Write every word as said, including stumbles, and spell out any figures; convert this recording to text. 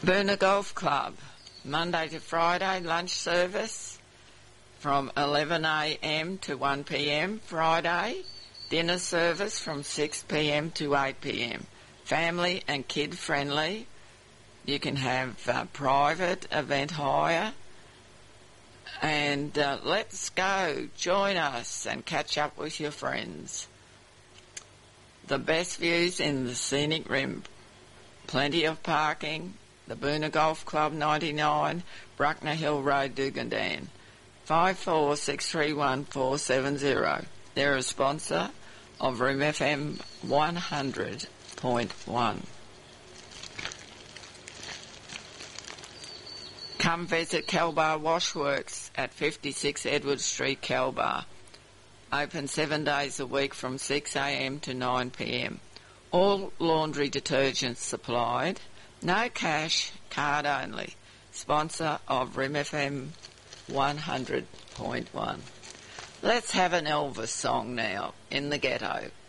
Boonah Golf Club, Monday to Friday, lunch service from eleven a m to one p m Friday, dinner service from six p m to eight p m Family and kid friendly. You can have uh, private event hire. And uh, let's go. Join us and catch up with your friends. The best views in the scenic rim. Plenty of parking. The Boonah Golf Club, ninety-nine, Bruckner Hill Road, Dugandan. five four six three one four seven zero. They're a sponsor of Room F M one hundred point one. Come visit Kelbar Washworks at fifty-six Edward Street, Kelbar. Open seven days a week from six a m to nine p m All laundry detergents supplied. No cash, card only. Sponsor of R I M F M one hundred point one. Let's have an Elvis song now, In the Ghetto.